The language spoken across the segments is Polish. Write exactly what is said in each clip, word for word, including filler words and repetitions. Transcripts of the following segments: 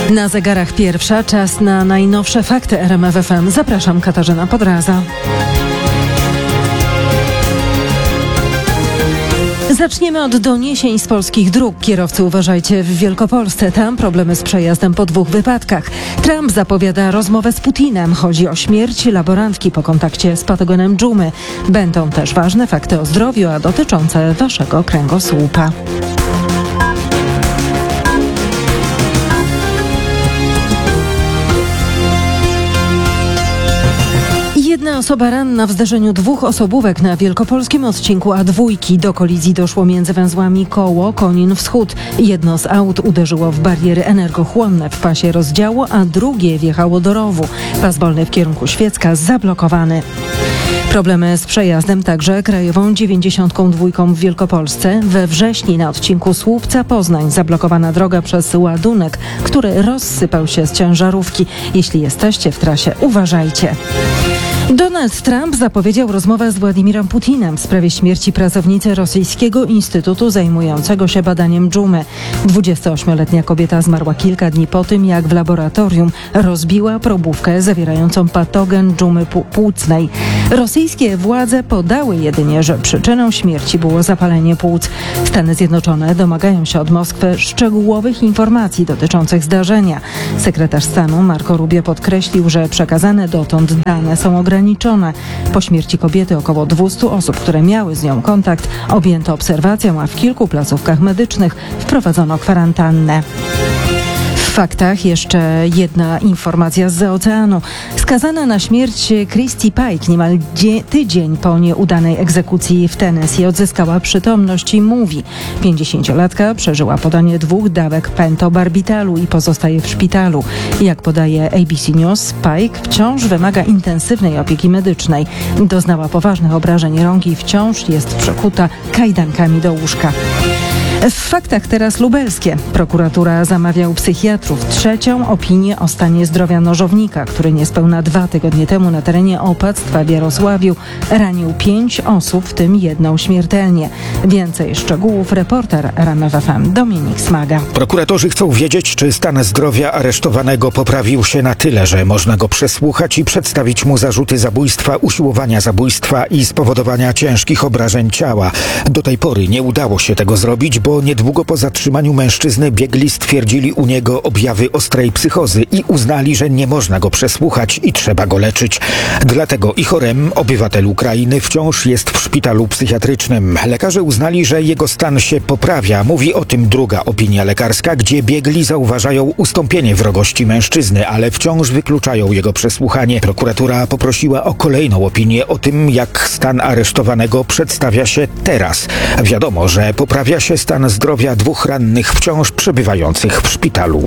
Na zegarach pierwsza, czas na najnowsze fakty R M F F M. Zapraszam, Katarzyna Podraza. Zaczniemy od doniesień z polskich dróg. Kierowcy, uważajcie w Wielkopolsce. Tam problemy z przejazdem po dwóch wypadkach. Trump zapowiada rozmowę z Putinem. Chodzi o śmierć laborantki po kontakcie z patogenem dżumy. Będą też ważne fakty o zdrowiu, a dotyczące waszego kręgosłupa. Jedna osoba ranna w zdarzeniu dwóch osobówek na wielkopolskim odcinku A dwa. Do kolizji doszło między węzłami Koło Konin Wschód. Jedno z aut uderzyło w bariery energochłonne w pasie rozdziału, a drugie wjechało do rowu. Pas wolny w kierunku Świecka zablokowany. Problemy z przejazdem także krajową dziewięćdziesiątką dwójką w Wielkopolsce. We wrześniu na odcinku Słupca-Poznań zablokowana droga przez ładunek, który rozsypał się z ciężarówki. Jeśli jesteście w trasie, uważajcie. Donald Trump zapowiedział rozmowę z Władimirem Putinem w sprawie śmierci pracownicy rosyjskiego instytutu zajmującego się badaniem dżumy. dwudziestoośmioletnia kobieta zmarła kilka dni po tym, jak w laboratorium rozbiła probówkę zawierającą patogen dżumy płucnej. Rosyjskie władze podały jedynie, że przyczyną śmierci było zapalenie płuc. Stany Zjednoczone domagają się od Moskwy szczegółowych informacji dotyczących zdarzenia. Sekretarz stanu Marco Rubio podkreślił, że przekazane dotąd dane są ograniczone. Po śmierci kobiety około dwieście osób, które miały z nią kontakt, objęto obserwacją, a w kilku placówkach medycznych wprowadzono kwarantannę. W faktach jeszcze jedna informacja z oceanu. Skazana na śmierć Christy Pike niemal dzie- tydzień po nieudanej egzekucji w Tennessee odzyskała przytomność i mówi. pięćdziesięciolatka przeżyła podanie dwóch dawek pentobarbitalu i pozostaje w szpitalu. Jak podaje A B C News, Pike wciąż wymaga intensywnej opieki medycznej. Doznała poważnych obrażeń rąk i wciąż jest przekuta kajdankami do łóżka. W faktach teraz lubelskie. Prokuratura zamawia u psychiatrów trzecią opinię o stanie zdrowia nożownika, który niespełna dwa tygodnie temu na terenie opactwa w Jarosławiu ranił pięć osób, w tym jedną śmiertelnie. Więcej szczegółów reporter R M F F M Dominik Smaga. Prokuratorzy chcą wiedzieć, czy stan zdrowia aresztowanego poprawił się na tyle, że można go przesłuchać i przedstawić mu zarzuty zabójstwa, usiłowania zabójstwa i spowodowania ciężkich obrażeń ciała. Do tej pory nie udało się tego zrobić, bo niedługo po zatrzymaniu mężczyzny biegli stwierdzili u niego objawy ostrej psychozy i uznali, że nie można go przesłuchać i trzeba go leczyć. Dlatego Ichorem, obywatel Ukrainy, wciąż jest w szpitalu psychiatrycznym. Lekarze uznali, że jego stan się poprawia. Mówi o tym druga opinia lekarska, gdzie biegli zauważają ustąpienie wrogości mężczyzny, ale wciąż wykluczają jego przesłuchanie. Prokuratura poprosiła o kolejną opinię o tym, jak stan aresztowanego przedstawia się teraz. Wiadomo, że poprawia się stan zdrowia dwóch rannych wciąż przebywających w szpitalu.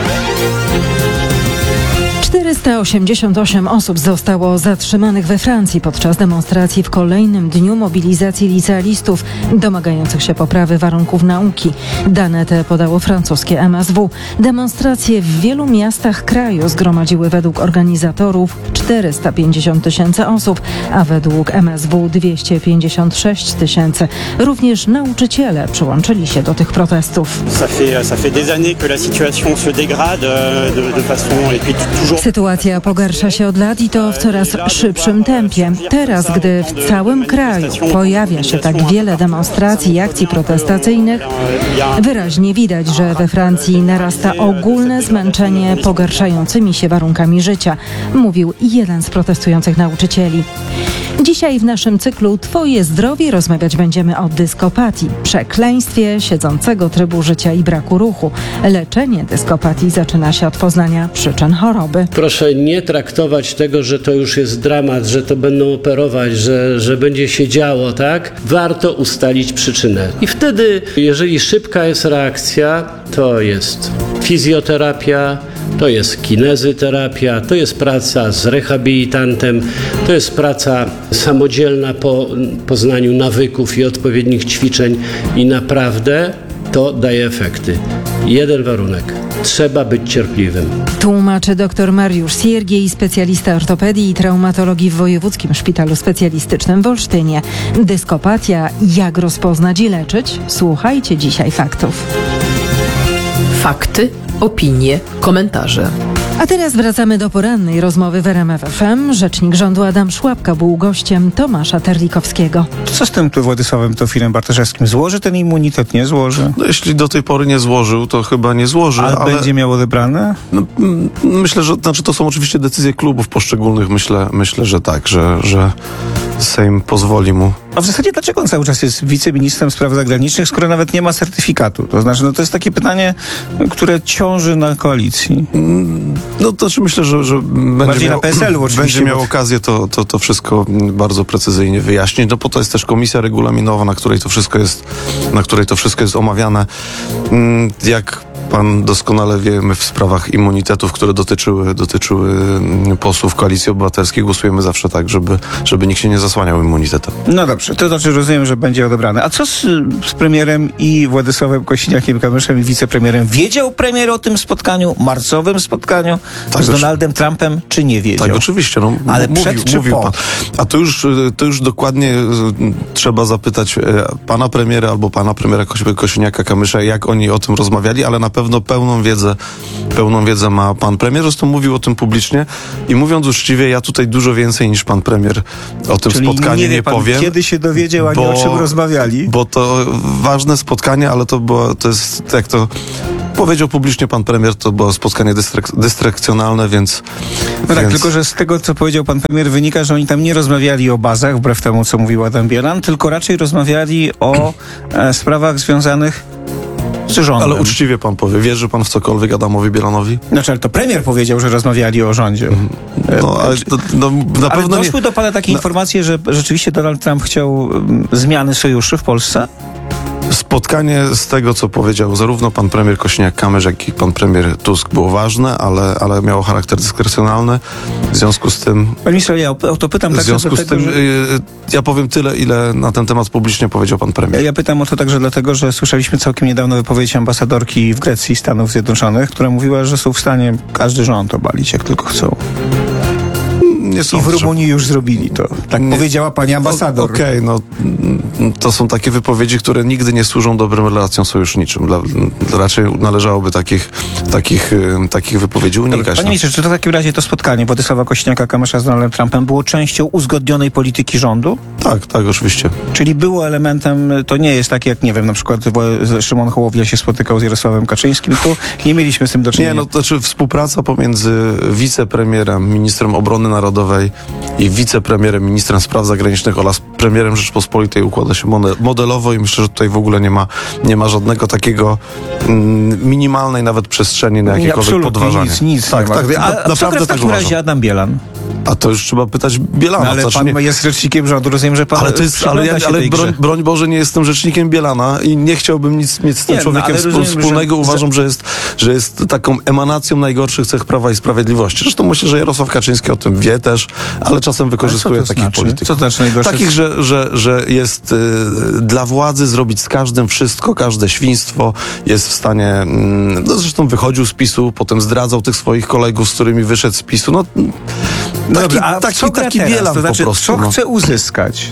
czterysta osiemdziesiąt osiem osób zostało zatrzymanych we Francji podczas demonstracji w kolejnym dniu mobilizacji licealistów domagających się poprawy warunków nauki. Dane te podało francuskie M S W. Demonstracje w wielu miastach kraju zgromadziły według organizatorów czterysta pięćdziesiąt tysięcy osób, a według M S W dwieście pięćdziesiąt sześć tysięcy. Również nauczyciele przyłączyli się do tych protestów. Ça fait, ça fait des années que la situation se dégrade de, de façon et puis toujours. Sytuacja pogarsza się od lat i to w coraz szybszym tempie. Teraz, gdy w całym kraju pojawia się tak wiele demonstracji i akcji protestacyjnych, wyraźnie widać, że we Francji narasta ogólne zmęczenie pogarszającymi się warunkami życia, mówił jeden z protestujących nauczycieli. Dzisiaj w naszym cyklu Twoje zdrowie rozmawiać będziemy o dyskopatii, przekleństwie siedzącego trybu życia i braku ruchu. Leczenie dyskopatii zaczyna się od poznania przyczyn choroby. Proszę nie traktować tego, że to już jest dramat, że to będą operować, że, że będzie się działo, tak? Warto ustalić przyczynę. I wtedy, jeżeli szybka jest reakcja, to jest fizjoterapia, to jest kinezyterapia, to jest praca z rehabilitantem, to jest praca samodzielna po poznaniu nawyków i odpowiednich ćwiczeń i naprawdę to daje efekty. Jeden warunek. Trzeba być cierpliwym. Tłumaczy dr Mariusz Siergiej, specjalista ortopedii i traumatologii w Wojewódzkim Szpitalu Specjalistycznym w Olsztynie. Dyskopatia. Jak rozpoznać i leczyć? Słuchajcie dzisiaj faktów. Fakty, opinie, komentarze. A teraz wracamy do porannej rozmowy w R M F F M. Rzecznik rządu Adam Szłapka był gościem Tomasza Terlikowskiego. Co z tym tu Władysławem Teofilem Bartoszewskim? Złoży ten immunitet, nie złoży? No, jeśli do tej pory nie złożył, to chyba nie złoży, Ale, ale będzie miał odebrane? no, mm, myślę, że znaczy to są oczywiście decyzje klubów poszczególnych. Myślę, myślę, że tak, że, że Sejm pozwoli mu. A w zasadzie dlaczego on cały czas jest wiceministrem spraw zagranicznych, skoro nawet nie ma certyfikatu? To znaczy, no to jest takie pytanie, które ciąży na koalicji. No to znaczy myślę, że, że będzie, Bardziej miał, na P S L-u oczywiście, będzie miał bo- okazję to, to, to wszystko bardzo precyzyjnie wyjaśnić. No po to jest też komisja regulaminowa, na której to wszystko jest, na której to wszystko jest omawiane. Mm, Jak pan doskonale wie, my w sprawach immunitetów, które dotyczyły, dotyczyły mm, posłów Koalicji Obywatelskiej, głosujemy zawsze tak, żeby, żeby nikt się nie zasłaniał immunitetem. No dobrze, to znaczy rozumiem, że będzie odebrane. A co z, z premierem i Władysławem Kosiniakiem-Kamyszem i wicepremierem? Wiedział premier o tym spotkaniu, marcowym spotkaniu Tak, z znaczy- Donaldem Trumpem, czy nie wiedział? Tak, oczywiście. No, Ale m- mówił, przed czy mówił po? pan. A to już, y, to już dokładnie y, trzeba zapytać y, pana premiera albo pana premiera Kosi- Kosiniaka-Kamysza, jak oni o tym rozmawiali, ale na pewno pełną wiedzę, pełną wiedzę ma pan premier. Zresztą mówił o tym publicznie i mówiąc uczciwie, ja tutaj dużo więcej niż pan premier o tym Czyli spotkaniu nie nie, wie pan, powiem. kiedy się dowiedział, ani o czym rozmawiali? Bo to ważne spotkanie, ale to było, to jest, jak to powiedział publicznie pan premier, to było spotkanie dystrek- dystrekcjonalne, więc... No tak, więc... tylko że z tego, co powiedział pan premier, wynika, że oni tam nie rozmawiali o bazach, wbrew temu, co mówił Adam Bielan, tylko raczej rozmawiali o e, sprawach związanych z rządem. Ale uczciwie pan powie, wierzy pan w cokolwiek Adamowi Bielanowi? Znaczy, ale to premier powiedział, że rozmawiali o rządzie. No, ale to, no, na Ale pewno nie... doszły do pana takie No. informacje, że rzeczywiście Donald Trump chciał um, zmiany sojuszu w Polsce? Spotkanie z tego, co powiedział zarówno pan premier Kosiniak-Kamysz, jak i pan premier Tusk było ważne, ale, ale miało charakter dyskrecjonalny. W związku z tym... Panie ministrze, ja o, o to pytam W także związku z dlatego, tym że... y, ja powiem tyle, ile na ten temat publicznie powiedział pan premier. Ja pytam o to także dlatego, że słyszeliśmy całkiem niedawno wypowiedź ambasadorki w Grecji Stanów Zjednoczonych, która mówiła, że są w stanie każdy rząd obalić, jak tylko chcą. Nie I w sądzę, że- Rumunii już zrobili to. Tak Nie. powiedziała pani ambasador. O- Okej, no mm, to są takie wypowiedzi, które nigdy nie służą dobrym relacjom sojuszniczym. Dla, raczej należałoby takich, takich, y, takich wypowiedzi unikać. Panie no. ministrze, czy to w takim razie to spotkanie Władysława Kosiniaka-Kamysza z Donaldem Trumpem było częścią uzgodnionej polityki rządu? Tak, tak, oczywiście. Czyli było elementem, to nie jest tak jak, nie wiem, na przykład Wo- Szymon Hołownia się spotykał z Jarosławem Kaczyńskim, tu nie mieliśmy z tym do czynienia. Nie, no to znaczy współpraca pomiędzy wicepremierem, ministrem obrony narodowej i wicepremierem, ministrem spraw zagranicznych oraz premierem Rzeczpospolitej układa się mone- modelowo i myślę, że tutaj w ogóle nie ma, nie ma żadnego takiego mm, minimalnej nawet przestrzeni na jakiekolwiek Absolutnie podważanie. nic, nic tak, nie ma. tak, ja A, na, a co naprawdę w tak takim razie uważam. Adam Bielan? A to już trzeba pytać Bielana. No, ale to znaczy pan nie- jest rzecznikiem rządu, rozumiem, że pan ale to jest, ale, przygląda ja, się ale tej broń, grze. broń Boże, nie jestem rzecznikiem Bielana i nie chciałbym nic mieć z tym Nie, no, człowiekiem ale wspól- rozumiem, że- wspólnego. Uważam, że jest, że jest taką emanacją najgorszych cech Prawa i Sprawiedliwości. Zresztą myślę, że Jarosław Kaczyński o tym wie też, ale czasem wykorzystuje Ale co to takich znaczy? polityków. Co to znaczy najgorsze? Takich, że, że, że jest y, dla władzy zrobić z każdym wszystko, każde świństwo. Jest w stanie, mm, no zresztą wychodził z PiSu, potem zdradzał tych swoich kolegów, z którymi wyszedł z PiSu. No, No taki, dobrze, a taki, co gra taki teraz? Bielan To znaczy, po prostu. co no. chce uzyskać?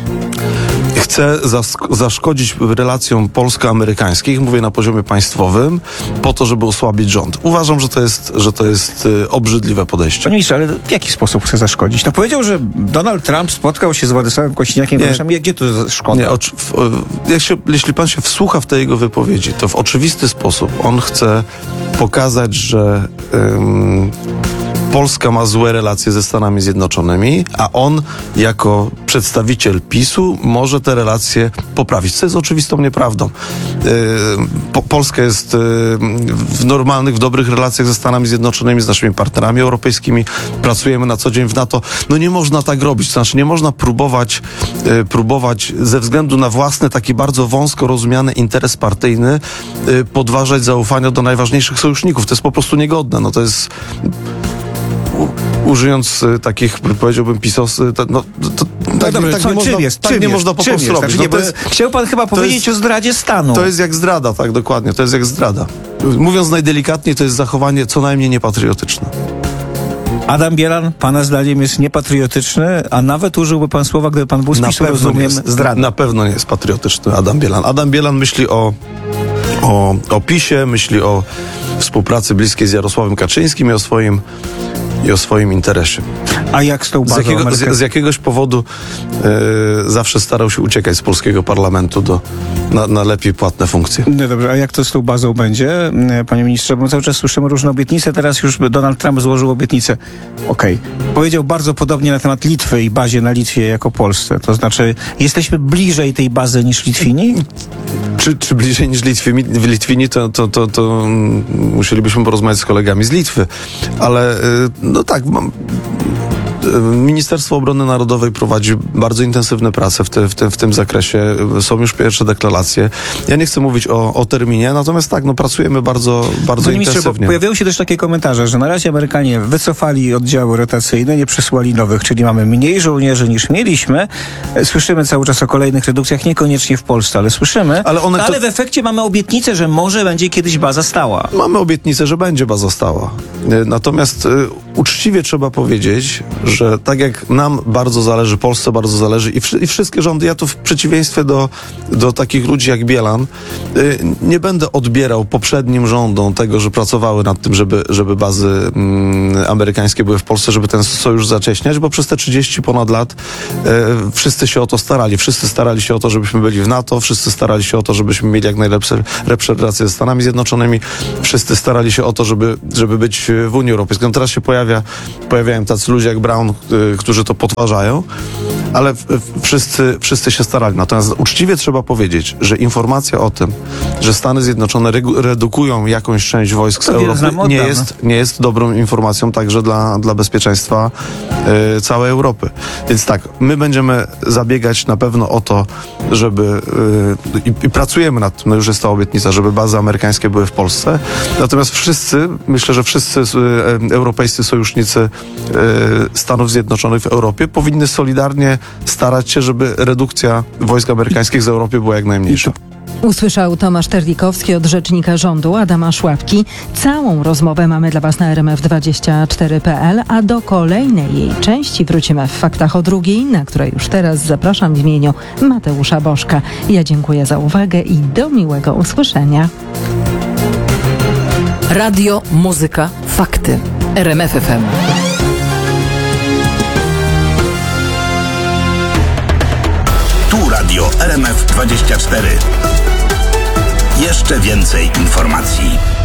Chce zask- zaszkodzić relacjom polsko-amerykańskich, mówię na poziomie państwowym, po to, żeby osłabić rząd. Uważam, że to jest, że to jest y, obrzydliwe podejście. Panie ministrze, ale w jaki sposób chce zaszkodzić? No powiedział, że Donald Trump spotkał się z Władysławem Kosiniakiem-Kamyszem. Gdzie to za szkoda? Nie, ocz- w, y, jak się, jeśli pan się wsłucha w te jego wypowiedzi, to w oczywisty sposób on chce pokazać, że ym, Polska ma złe relacje ze Stanami Zjednoczonymi, a on jako przedstawiciel PiSu może te relacje poprawić, co jest oczywistą nieprawdą. Yy, po, Polska jest yy, w normalnych, w dobrych relacjach ze Stanami Zjednoczonymi, z naszymi partnerami europejskimi, pracujemy na co dzień w NATO. No nie można tak robić, to znaczy nie można próbować, yy, próbować ze względu na własny, taki bardzo wąsko rozumiany interes partyjny yy, podważać zaufania do najważniejszych sojuszników. To jest po prostu niegodne. No to jest... Użyjąc y, takich, powiedziałbym, pisos, y, to, no, to, No tak, dobrze, tak co, nie można, czym jest? tak czym nie jest? można po czym prostu jest? robić. Znaczy, nie, No, to, bo jest, chciał pan chyba powiedzieć jest- o zdradzie stanu. to jest jak zdrada, tak, dokładnie. To jest jak zdrada. Mówiąc najdelikatniej, to jest zachowanie co najmniej niepatriotyczne. Adam Bielan, pana zdaniem, jest niepatriotyczny, a nawet użyłby pan słowa, gdyby pan był z PiSu, nie rozumiem, jest, zdrada. na pewno nie jest patriotyczny Adam Bielan. Adam Bielan myśli o, o, o PiSie, myśli o współpracy bliskiej z Jarosławem Kaczyńskim i o swoim, i o swoim interesie. A jak z tą Z, bazą jakiego, z, amerykańską? z jakiegoś powodu e, zawsze starał się uciekać z polskiego parlamentu do, na, na lepiej płatne funkcje. No dobrze, a jak to z tą bazą będzie, panie ministrze? Bo cały czas słyszymy różne obietnice, teraz już Donald Trump złożył obietnicę. Okej. Powiedział bardzo podobnie na temat Litwy i bazie na Litwie jako Polsce. To znaczy, jesteśmy bliżej tej bazy niż Litwini? Czy, czy bliżej niż Litwini, w Litwini, to, to, to, to mm, musielibyśmy porozmawiać z kolegami z Litwy. Ale y, no tak, mam, y, Ministerstwo Obrony Narodowej prowadzi bardzo intensywne prace w, te, w, te, w tym zakresie. Są już pierwsze deklaracje. Ja nie chcę mówić o, o terminie, natomiast tak, no pracujemy bardzo, bardzo Panie ministrze, bo intensywnie. pojawiały się też takie komentarze, że na razie Amerykanie wycofali oddziały rotacyjne, nie przysłali nowych, czyli mamy mniej żołnierzy niż mieliśmy. Słyszymy cały czas o kolejnych redukcjach, niekoniecznie w Polsce, ale słyszymy. Ale one ale to- w efekcie mamy obietnicę, że może będzie kiedyś baza stała. Mamy obietnicę, że będzie baza stała. Y, Natomiast y, uczciwie trzeba powiedzieć, że tak jak nam bardzo zależy, Polsce bardzo zależy i, wszy- i wszystkie rządy, ja tu w przeciwieństwie do, do takich ludzi jak Bielan, y, nie będę odbierał poprzednim rządom tego, że pracowały nad tym, żeby, żeby bazy mm, amerykańskie były w Polsce, żeby ten sojusz zacieśniać, bo przez te trzydzieści ponad lat y, wszyscy się o to starali. Wszyscy starali się o to, żebyśmy byli w NATO, wszyscy starali się o to, żebyśmy mieli jak najlepsze lepsze relacje ze Stanami Zjednoczonymi. Wszyscy starali się o to, żeby, żeby być w Unii Europejskiej. No teraz się pojawia, pojawiają tacy ludzie jak Brown, y, którzy to podważają, ale w, w, wszyscy, wszyscy się starali. Natomiast uczciwie trzeba powiedzieć, że informacja o tym, że Stany Zjednoczone regu- redukują jakąś część wojsk z To Europy, znam od nie dawna. jest, nie jest dobrą informacją także dla, dla bezpieczeństwa y, całej Europy. Więc tak, my będziemy zabiegać na pewno o to, żeby y, i, i pracujemy nad tym, no już jest ta obietnica, żeby bazy amerykańskie były w Polsce. Natomiast wszyscy, myślę, że wszyscy y, europejscy sojusznicy y, Stanów Zjednoczonych w Europie powinny solidarnie starać się, żeby redukcja wojsk amerykańskich z Europy była jak najmniejsza. Usłyszał Tomasz Terlikowski od rzecznika rządu Adama Szłapki. Całą rozmowę mamy dla Was na R M F dwadzieścia cztery kropka p l, a do kolejnej jej części wrócimy w Faktach o drugiej, na której już teraz zapraszam w imieniu Mateusza Bożka. Ja dziękuję za uwagę i do miłego usłyszenia. Radio, muzyka, fakty. R M F F M. Tu Radio R M F dwadzieścia cztery. Jeszcze więcej informacji.